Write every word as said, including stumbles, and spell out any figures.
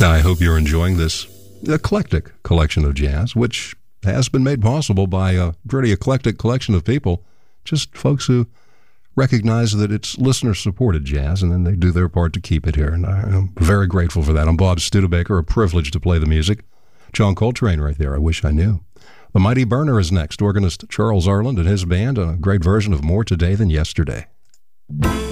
I hope you're enjoying this eclectic collection of jazz, which has been made possible by a pretty eclectic collection of people, just folks who recognize that it's listener-supported jazz, and then they do their part to keep it here, and I'm very grateful for that. I'm Bob Studebaker, a privilege to play the music. John Coltrane right there, I wish I knew. The Mighty Burner is next, organist Charles Arland and his band, on a great version of More Today Than Yesterday.